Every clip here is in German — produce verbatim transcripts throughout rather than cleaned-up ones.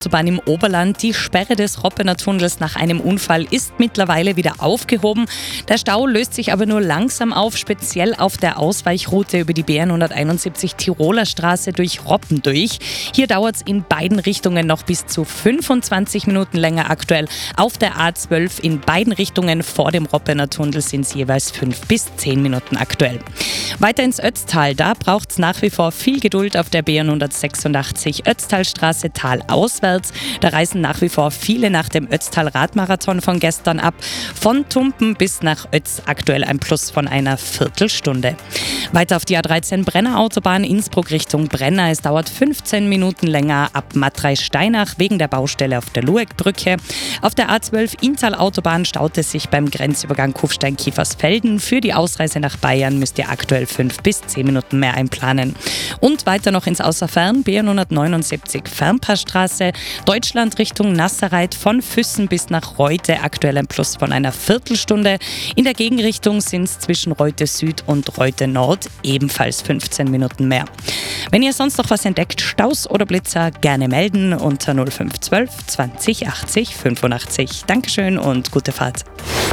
Autobahn im Oberland. Die Sperre des Roppener Tunnels nach einem Unfall ist mittlerweile wieder aufgehoben. Der Stau löst sich aber nur langsam auf, speziell auf der Ausweichroute über die B N hunderteinundsiebzig Tiroler Straße durch Roppen durch. Hier dauert es in beiden Richtungen noch bis zu fünfundzwanzig Minuten länger aktuell. Auf der A zwölf in beiden Richtungen vor dem Roppener Tunnel sind es jeweils fünf bis zehn Minuten aktuell. Weiter ins Ötztal, da braucht es nach wie vor viel Geduld auf der B N hundertsechsundachtzig Ötztalstraße talauswärts. Da reisen nach wie vor viele nach dem Ötztal-Radmarathon von gestern ab. Von Tumpen bis nach Ötz aktuell ein Plus von einer Viertelstunde. Weiter auf die A dreizehn Brenner Autobahn Innsbruck Richtung Brenner. Es dauert fünfzehn Minuten länger ab Matrei-Steinach wegen der Baustelle auf der Lueckbrücke. Auf der A zwölf Inntal Autobahn staut es sich beim Grenzübergang Kufstein-Kiefersfelden. Für die Ausreise nach Bayern müsst ihr aktuell fünf bis zehn Minuten mehr einplanen. Und weiter noch ins Außerfern, B N hundertneunundsiebzig Fernpassstraße, Deutschland Richtung Nasserreit von Füssen bis nach Reute, aktuell ein Plus von einer Viertelstunde. In der Gegenrichtung sind es zwischen Reute Süd und Reute Nord ebenfalls fünfzehn Minuten mehr. Wenn ihr sonst noch was entdeckt, Staus oder Blitzer, gerne melden unter null fünf eins zwei zwanzig achtzig fünfundachtzig. Dankeschön und gute Fahrt.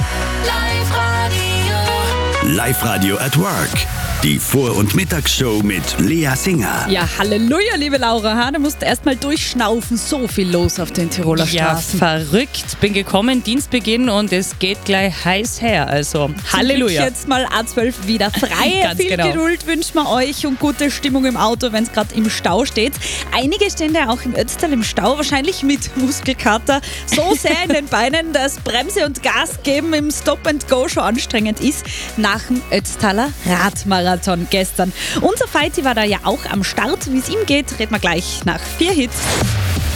Live-Radio at Work. Die Vor- und Mittagsshow mit Lea Singer. Ja, Halleluja, liebe Laura. Ha, du musst erst mal durchschnaufen. So viel los auf den Tiroler Straßen. Ja, verrückt. Bin gekommen, Dienstbeginn und es geht gleich heiß her. Also, Halleluja. Jetzt mal A zwölf wieder frei. Ganz Viel genau. Geduld wünschen wir euch und gute Stimmung im Auto, wenn es gerade im Stau steht. Einige stehen ja auch im Ötztal im Stau, wahrscheinlich mit Muskelkater. So sehr in den Beinen, dass Bremse und Gas geben im Stop-and-Go schon anstrengend ist. Nach dem Ötztaler Radmarathon gestern. Unser Fighty war da ja auch am Start. Wie es ihm geht, reden wir gleich nach vier Hits.